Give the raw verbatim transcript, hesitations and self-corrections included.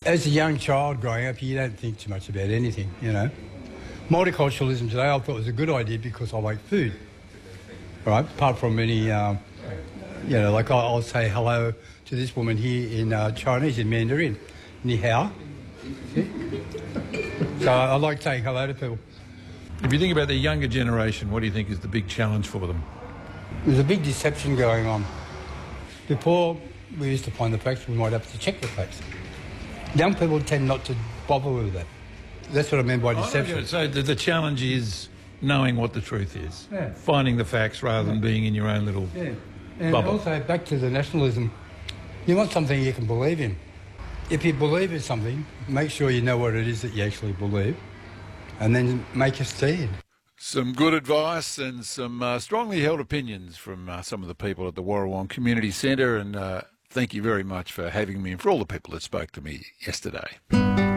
As a young child growing up, you don't think too much about anything, you know. Multiculturalism today I thought was a good idea because I like food, right? Apart from any, um, you know, like I'll say hello to this woman here in uh, Chinese, in Mandarin, ni hao. So I like saying hello to people. If you think about the younger generation, what do you think is the big challenge for them? There's a big deception going on. Before we used to find the facts, we might have to check the facts. Young people tend not to bother with that. That's what I mean by deception. So the, the challenge is knowing what the truth is, yeah. Finding the facts rather than being in your own little yeah. And bubble. Also, back to the nationalism, you want something you can believe in. If you believe in something, make sure you know what it is that you actually believe, and then make a stand. Some good advice and some uh, strongly held opinions from uh, some of the people at the Warrawong Community Centre, and uh, thank you very much for having me and for all the people that spoke to me yesterday.